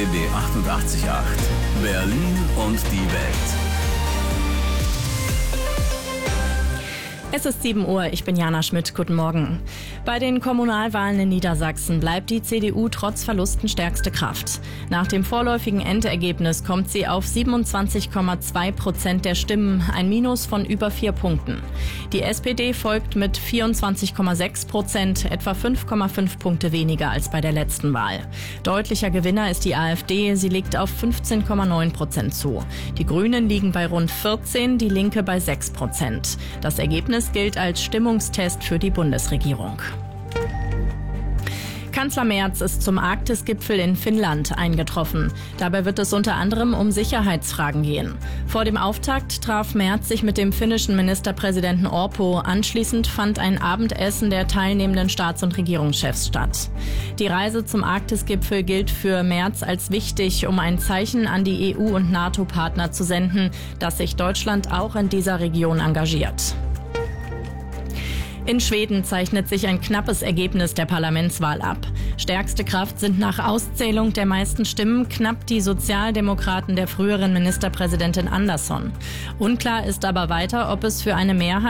RBB 88.8. Berlin und die Welt. Es ist 7 Uhr, ich bin Jana Schmidt, guten Morgen. Bei den Kommunalwahlen in Niedersachsen bleibt die CDU trotz Verlusten stärkste Kraft. Nach dem vorläufigen Endergebnis kommt sie auf 27,2% der Stimmen, ein Minus von über 4 Punkten. Die SPD folgt mit 24,6%, etwa 5,5 Punkte weniger als bei der letzten Wahl. Deutlicher Gewinner ist die AfD, sie legt auf 15,9% zu. Die Grünen liegen bei rund 14%, die Linke bei 6%. Das Ergebnis gilt als Stimmungstest für die Bundesregierung. Kanzler Merz ist zum Arktis-Gipfel in Finnland eingetroffen. Dabei wird es unter anderem um Sicherheitsfragen gehen. Vor dem Auftakt traf Merz sich mit dem finnischen Ministerpräsidenten Orpo. Anschließend fand ein Abendessen der teilnehmenden Staats- und Regierungschefs statt. Die Reise zum Arktis-Gipfel gilt für Merz als wichtig, um ein Zeichen an die EU- und NATO-Partner zu senden, dass sich Deutschland auch in dieser Region engagiert. In Schweden zeichnet sich ein knappes Ergebnis der Parlamentswahl ab. Stärkste Kraft sind nach Auszählung der meisten Stimmen knapp die Sozialdemokraten der früheren Ministerpräsidentin Andersson. Unklar ist aber weiter, ob es für eine Mehrheit